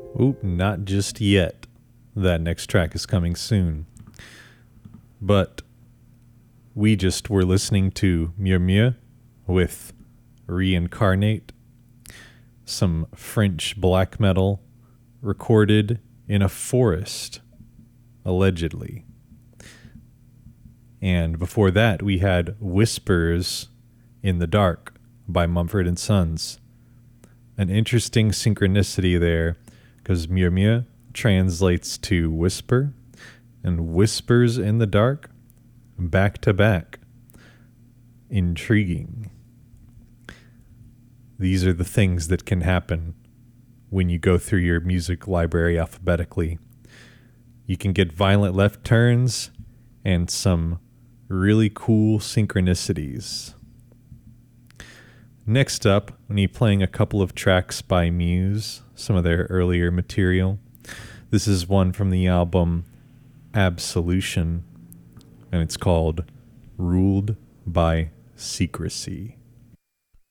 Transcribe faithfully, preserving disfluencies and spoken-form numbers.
Oop, not just yet. That next track is coming soon. But we just were listening to Murmure with Reincarnate, some French black metal recorded in a forest, allegedly. And before that, we had Whispers in the Dark by Mumford and Sons. An interesting synchronicity there, because Murmure translates to whisper, and Whispers in the Dark, back to back. Intriguing. These are the things that can happen when you go through your music library alphabetically. You can get violent left turns and some really cool synchronicities. Next up, I'm going to be playing a couple of tracks by Muse, some of their earlier material. This is one from the album Absolution, and it's called Ruled by Secrecy.